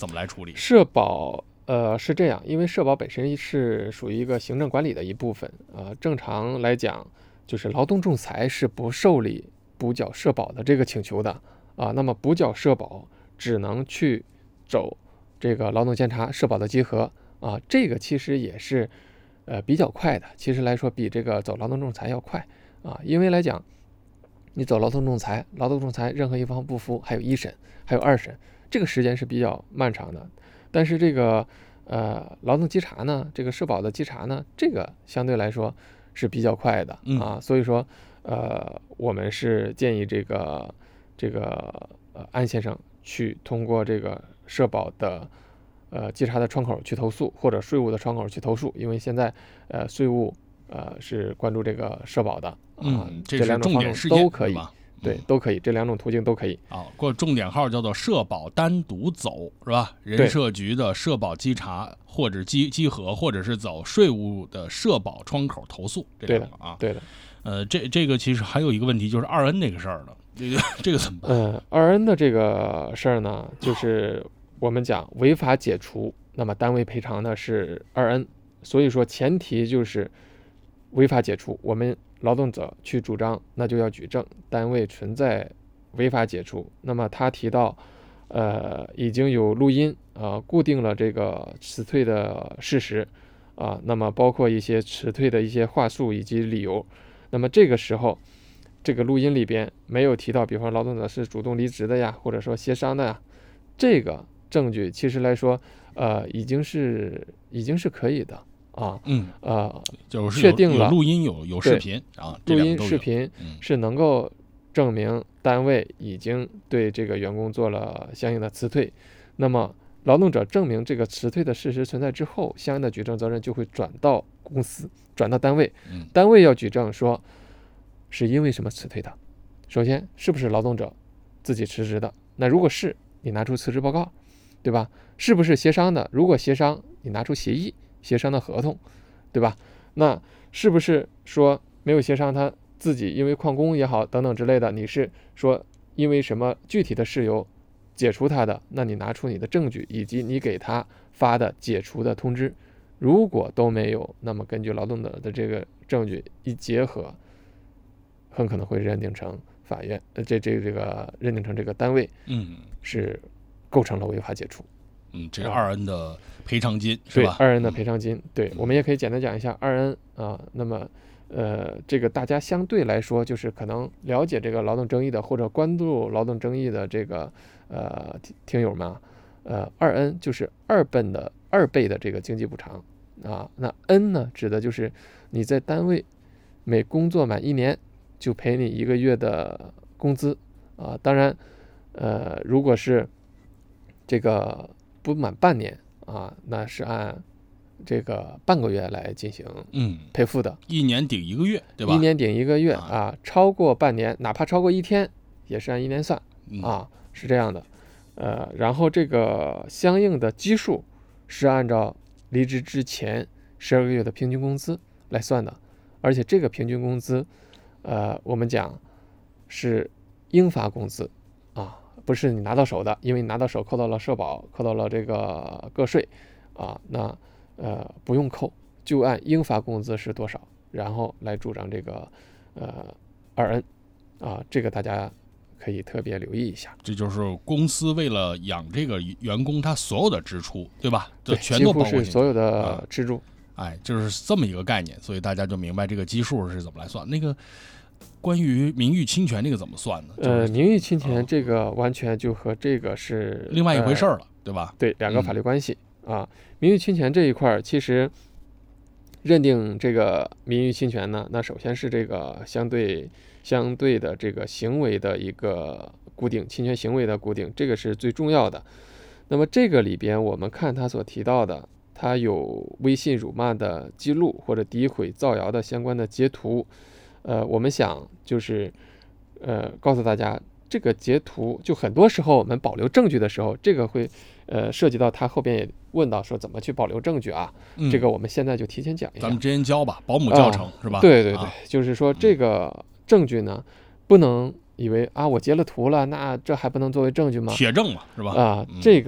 怎么来处理？ 社保是这样，因为社保本身是属于一个行政管理的一部分正常来讲，就是劳动仲裁是不受理补缴社保的这个请求的那么补缴社保只能去走这个劳动监察社保的集合这个其实也是比较快的，其实来说比这个走劳动仲裁要快因为来讲，你走劳动仲裁任何一方不服，还有一审，还有二审，这个时间是比较漫长的。但是这个劳动稽查呢，这个社保的稽查呢，这个相对来说是比较快的所以说我们是建议这个安先生去通过这个社保的稽查的窗口去投诉，或者税务的窗口去投诉，因为现在税务是关注这个社保的这两种方式都可以。对，都可以，这两种途径都可以过重点号叫做社保单独走是吧？人社局的社保稽查或者稽核，或者是走税务的社保窗口投诉，这两个对的这个其实还有一个问题，就是2N 这个事儿了，这个怎么办 ？2N 的这个事儿呢，就是我们讲违法解除，那么单位赔偿的是2N，所以说前提就是违法解除，我们劳动者去主张，那就要举证单位存在违法解除。那么他提到已经有录音固定了这个辞退的事实那么包括一些辞退的一些话术以及理由。那么这个时候这个录音里边没有提到，比方劳动者是主动离职的呀，或者说协商的呀，这个证据其实来说已经是可以的就是确定了有录音有视频录音视频是能够证明单位已经对这个员工做了相应的辞退。那么劳动者证明这个辞退的事实存在之后，相应的举证责任就会转到公司，转到单位单位要举证说是因为什么辞退的。首先是不是劳动者自己辞职的，那如果是，你拿出辞职报告，对吧？是不是协商的，如果协商，你拿出协议协商的合同，对吧？那是不是说没有协商，他自己因为旷工也好等等之类的，你是说因为什么具体的事由解除他的，那你拿出你的证据以及你给他发的解除的通知。如果都没有，那么根据劳动者的这个证据一结合，很可能会认定成法院这个认定成这个单位是构成了违法解除。 这是2N 的赔偿金是吧？ 对，2N 的赔偿金。对，我们也可以简单讲一下2N那么这个大家相对来说就是可能了解这个劳动争议的或者关注劳动争议的这个听友们2N 就是2倍的这个经济补偿那 N 呢指的就是你在单位每工作满1年就赔你1个月的工资当然如果是这个不满半年那是按这个半个月来进行赔付的 ，1年顶1个月，对吧？1 年顶1个月超过半年，哪怕超过1天，也是按1年算是这样的。然后这个相应的基数是按照离职之前12个月的平均工资来算的，而且这个平均工资，我们讲是应发工资不是你拿到手的，因为你拿到手扣到了社保，扣到了这个个税那不用扣，就按应发工资是多少，然后来主张这个2N这个大家可以特别留意一下。 这就是公司为了养这个员工，他所有的支出，对吧？ 对， 全都包括几乎是所有的支出。 就是这么一个概念，所以大家就明白这个基数是怎么来算。那个关于名誉侵权这个怎么算呢？ 名誉侵权这个完全就和这个是另外一回事了，对吧？ 对，两个法律关系名誉侵权这一块其实认定这个名誉侵权呢，那首先是这个相对的这个行为的一个固定，侵权行为的固定，这个是最重要的。那么这个里边我们看他所提到的，他有微信辱骂的记录或者诋毁造谣的相关的截图我们想就是告诉大家，这个截图就很多时候我们保留证据的时候，这个会涉及到他后边也问到说怎么去保留证据这个我们现在就提前讲一下， 咱们之前教吧，保姆教程是吧？ 对对对，就是说这个证据呢不能以为我截了图了，那这还不能作为证据吗？ 铁证嘛是吧？ 这个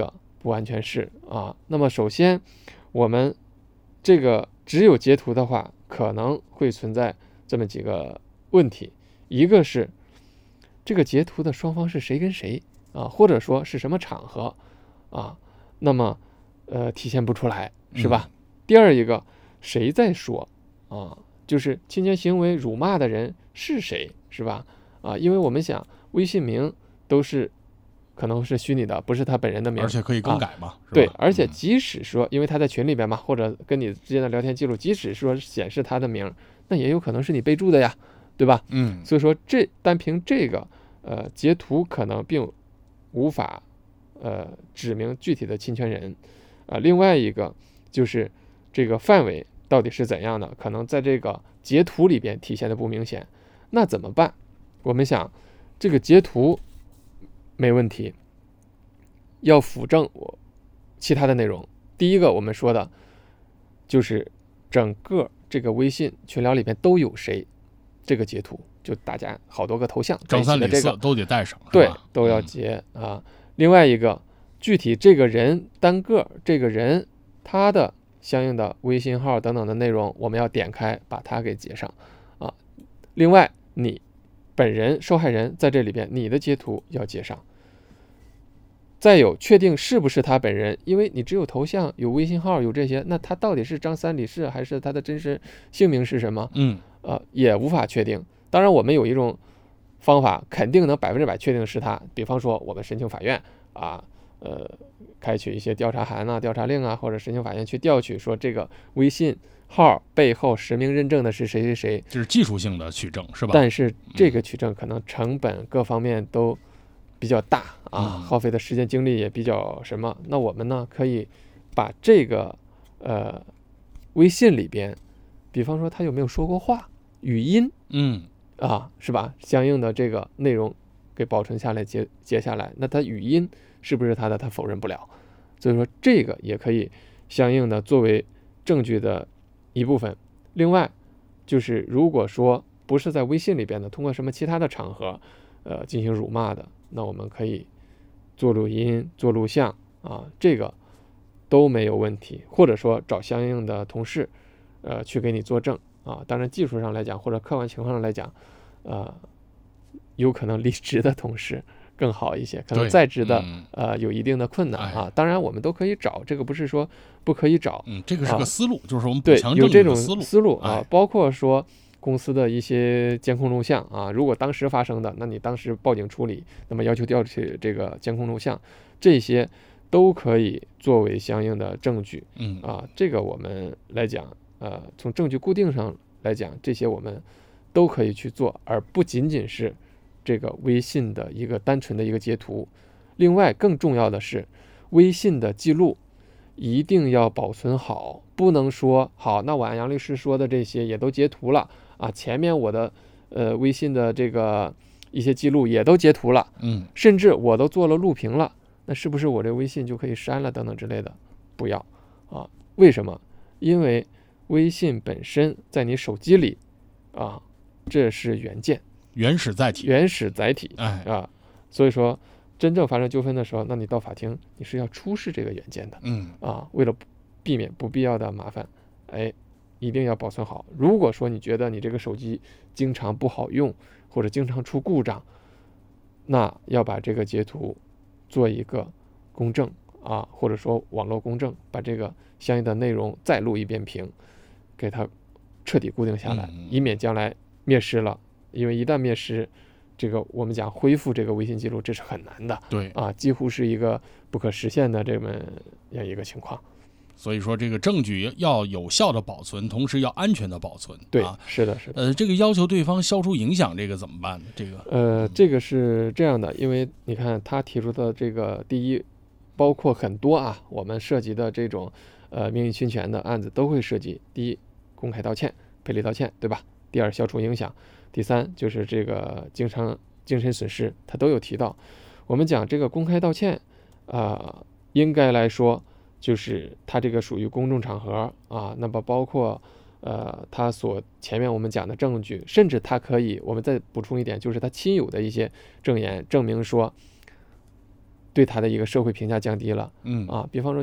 不完全是啊。那么首先我们这个只有截图的话，可能会存在这么几个问题。一个是这个截图的双方是谁跟谁啊，或者说是什么场合啊，那么体现不出来，是吧？第二一个，谁在说啊？就是侵权行为辱骂的人是谁，是吧？啊，因为我们想微信名都是可能是虚拟的，不是他本人的名， 而且可以更改嘛，是吧？ 对，而且即使说，因为他在群里边嘛，或者跟你之间的聊天记录，即使说显示他的名，那也有可能是你备注的呀，对吧？所以说单凭这个截图可能并无法指明具体的侵权人另外一个就是这个范围到底是怎样的，可能在这个截图里边体现的不明显，那怎么办？我们想这个截图没问题，要辅证我其他的内容。第一个我们说的就是整个这个微信群聊里边都有谁，这个截图就大家好多个头像， 张三李四都得带上， 对，都要截啊。另外一个，具体这个人单个这个人他的相应的微信号等等的内容，我们要点开把它给截上啊。另外，你本人受害人在这里边，你的截图要截上。再有确定是不是他本人，因为你只有头像、有微信号、有这些，那他到底是张三李四还是他的真实姓名是什么？也无法确定。当然，我们有一种方法，肯定能100%确定是他。比方说，我们申请法院开取一些调查函啊、调查令啊，或者申请法院去调取，说这个微信号背后实名认证的是谁谁谁， 这是技术性的取证，是吧？ 但是这个取证可能成本各方面都比较大啊，耗费的时间精力也比较什么。那我们呢，可以把这个微信里边，比方说他有没有说过话，语音，是吧？相应的这个内容给保存下来，截下来，那他语音是不是他的，他否认不了。所以说这个也可以相应的作为证据的一部分。另外就是如果说不是在微信里边的，通过什么其他的场合进行辱骂的，那我们可以做录音、做录像啊，这个都没有问题。或者说找相应的同事去给你作证啊。当然技术上来讲或者客观情况上来讲有可能离职的同事更好一些，可能在职的有一定的困难啊。当然我们都可以找，这个不是说不可以找， 这个是个思路，就是我们对有这种思路啊，包括说公司的一些监控录像啊，如果当时发生的，那你当时报警处理，那么要求调取这个监控录像，这些都可以作为相应的证据。这个我们来讲从证据固定上来讲，这些我们都可以去做，而不仅仅是这个微信的一个单纯的一个截图。另外更重要的是，微信的记录一定要保存好，不能说好，那我按杨律师说的这些也都截图了啊，前面我的微信的这个一些记录也都截图了，甚至我都做了录屏了，那是不是我这微信就可以删了等等之类的？不要啊！为什么？因为微信本身在你手机里这是原件、原始载体所以说真正发生纠纷的时候，那你到法庭你是要出示这个原件的，为了避免不必要的麻烦，一定要保存好。如果说你觉得你这个手机经常不好用，或者经常出故障，那要把这个截图做一个公证或者说网络公证，把这个相应的内容再录一遍屏，给它彻底固定下来，以免将来灭失了。因为一旦灭失，这个我们讲恢复这个微信记录，这是很难的， 对几乎是一个不可实现的这么样一个情况。 所以说这个证据要有效的保存，同时要安全的保存。 对，是的。 这个要求对方消除影响，这个怎么办呢？ 这个是这样的，因为你看他提出的这个第一，包括很多我们涉及的这种名誉侵权的案子都会涉及：第一，公开道歉、赔礼道歉，对吧？第二，消除影响；第三，就是这个精神损失，他都有提到。我们讲这个公开道歉应该来说，就是它这个属于公众场合那么包括他前面我们讲的证据，甚至他可以，我们再补充一点，就是他亲友的一些证言，证明说对他的一个社会评价降低了。比方说